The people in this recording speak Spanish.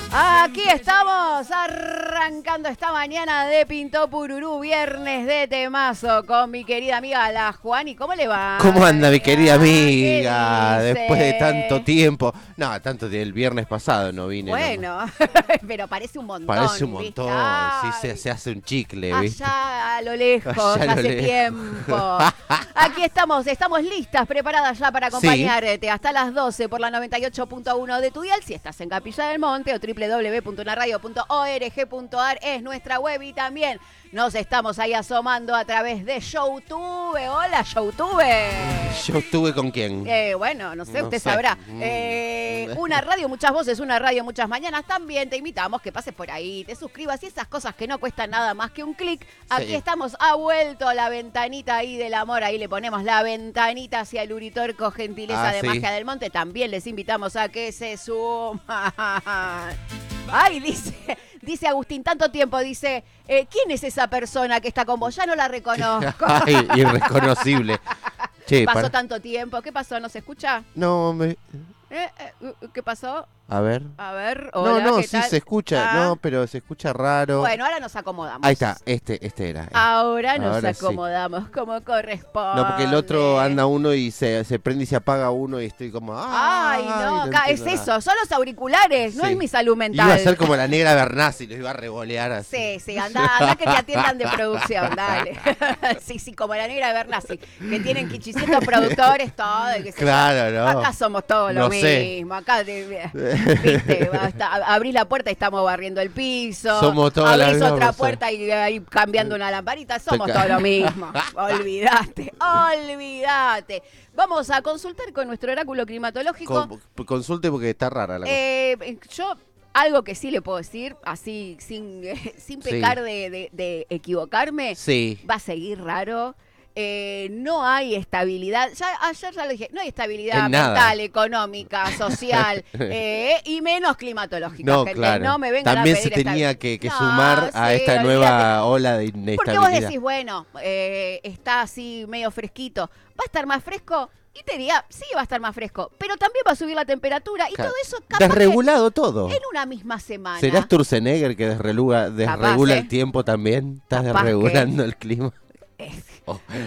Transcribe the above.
Aquí estamos arrancando esta mañana de Pintó Pururú, viernes de temazo con mi querida amiga la Juani. ¿Cómo le va? ¿Cómo anda mi querida amiga? Después de tanto tiempo. No, el viernes pasado no vine. Bueno, pero parece un montón. Parece un montón, ¿viste? sí, se hace un chicle, ¿viste? Allá a lo lejos, hace tiempo. Aquí estamos listas, preparadas ya para acompañarte hasta las 12 por la 98.1 de tu dial. Si estás en Capilla del Monte o www.unaradio.org.ar es nuestra web y también nos estamos ahí asomando a través de Showtube. Hola, Showtube. ¿Showtube con quién? Bueno, no sé, usted sabrá. Una radio, muchas voces, una radio, muchas mañanas. También te invitamos que pases por ahí, te suscribas y esas cosas que no cuestan nada más que un clic. Aquí estamos, ha vuelto la ventanita ahí del amor. Ahí le ponemos la ventanita hacia el Uritorco, gentileza de Magia del Monte. También les invitamos a que se suman. Ay, dice Agustín, tanto tiempo, dice, ¿quién es esa persona que está con vos? Ya no la reconozco. Ay, irreconocible. Che, pasó tanto tiempo, ¿qué pasó? ¿No se escucha? No, ¿Qué pasó? A ver, hola, no, ¿qué sí tal? se escucha, no, pero se escucha raro. Bueno, ahora nos acomodamos. Ahí está, este era. Ahora nos sí. acomodamos como corresponde. No, porque el otro anda uno y se prende y se apaga uno y estoy como... Ay, no, es eso, son los auriculares, no es mi salud mental. Iba a ser como la negra Bernasi, los iba a revolear así. Sí, anda que te atiendan de producción, dale. Sí, como la negra Bernasi, que tienen 500 productores, todo. Claro, ¿no? Acá somos todos lo mismo, acá... ¿Viste? Abrís la puerta y estamos barriendo el piso. Somos todos abrís otra puerta y ahí cambiando una lamparita. Somos todo lo mismo. Olvídate. Vamos a consultar con nuestro oráculo climatológico. Consulte porque está rara la cosa. Yo, algo que sí le puedo decir, así sin pecar de equivocarme, va a seguir raro. No hay estabilidad, ayer ya lo dije, no hay estabilidad mental, económica, social y menos climatológica. No, gente. claro. No me vengan También a pedir se tenía que sumar a esta nueva ola de inestabilidad. Porque vos decís, bueno, está así medio fresquito, ¿va a estar más fresco? Y te diría, sí va a estar más fresco, pero también va a subir la temperatura y todo eso capaz desregulado todo. En una misma semana. ¿Será Sturzenegger que desregula el tiempo también? ¿Estás desregulando el clima?